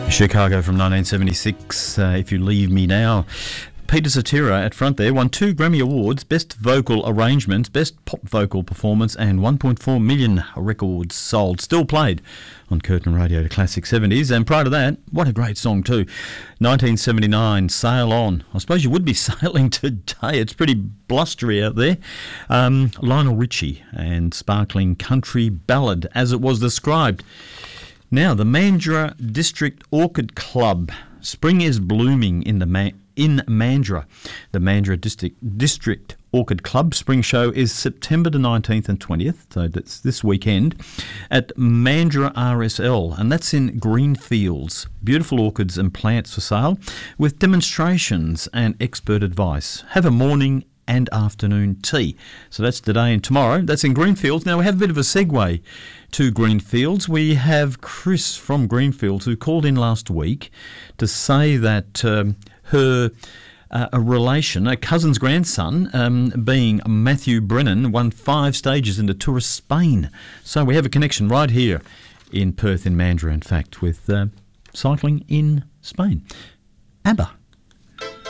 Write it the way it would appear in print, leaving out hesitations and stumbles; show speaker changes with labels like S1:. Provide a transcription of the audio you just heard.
S1: Chicago from 1976, If You Leave Me Now. Peter Cetera at front there won 2 Grammy Awards, Best Vocal Arrangements, Best Pop Vocal Performance and 1.4 million records sold. Still played on Curtin Radio to Classic 70s. And prior to that, what a great song too. 1979, Sail On. I suppose you would be sailing today. It's pretty blustery out there. Lionel Richie and Sparkling Country Ballad as it was described. Now, the Mandurah District Orchid Club. Spring is blooming in Mandurah. The Mandurah District Orchid Club Spring Show is September the 19th and 20th, so that's this weekend, at Mandurah RSL, and that's in Greenfields. Beautiful orchids and plants for sale, with demonstrations and expert advice. Have a morning and afternoon tea. So that's today and tomorrow. That's in Greenfields. Now we have a bit of a segue to Greenfields. We have Chris from Greenfields who called in last week to say that her a cousin's grandson, being Matthew Brennan, won 5 stages in the Tour of Spain. So we have a connection right here in Perth, in Mandurah, in fact, with cycling in Spain. ABBA.